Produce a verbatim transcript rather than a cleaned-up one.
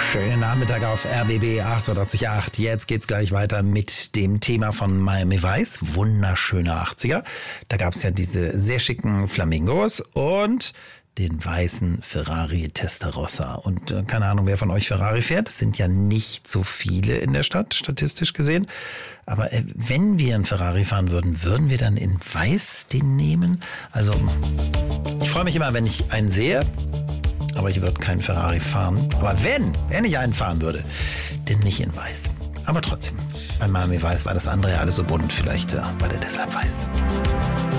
Schönen Nachmittag auf R B B achtundachtzig Komma acht. Jetzt geht's gleich weiter mit dem Thema von Miami Vice. Wunderschöne achtziger. Da gab's ja diese sehr schicken Flamingos und den weißen Ferrari Testarossa. Und äh, keine Ahnung, wer von euch Ferrari fährt. Es sind ja nicht so viele in der Stadt, statistisch gesehen. Aber äh, wenn wir einen Ferrari fahren würden, würden wir dann in weiß den nehmen? Also ich freue mich immer, wenn ich einen sehe. Aber ich würde keinen Ferrari fahren. Aber wenn, wenn ich einen fahren würde, dann nicht in weiß. Aber trotzdem, bei Miami Vice war das andere ja alles so bunt. Vielleicht äh, war der deshalb weiß.